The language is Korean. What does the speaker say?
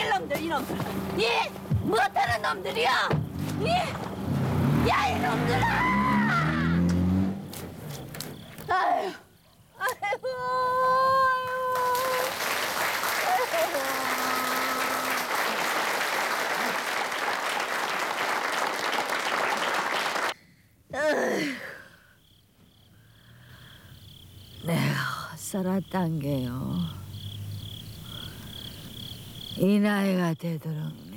놈들 이놈들 이 못하는 놈들이야 야 이놈들아 아유 아이고 내가 헛살았단 게요 이 나이가 되도록